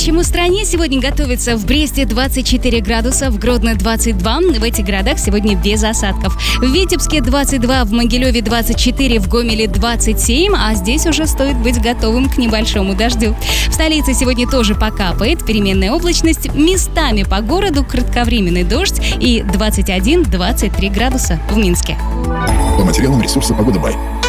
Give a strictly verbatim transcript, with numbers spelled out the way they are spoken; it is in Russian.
всему стране сегодня готовится в Бресте двадцать четыре градуса, в Гродно двадцать два. В этих городах сегодня без осадков. В Витебске двадцать два, в Могилеве двадцать четыре, в Гомеле двадцать семь, а здесь уже стоит быть готовым к небольшому дождю. В столице сегодня тоже покапает, переменная облачность, местами по городу кратковременный дождь и двадцать один - двадцать три градуса в Минске. По материалам ресурса «Погода Бай».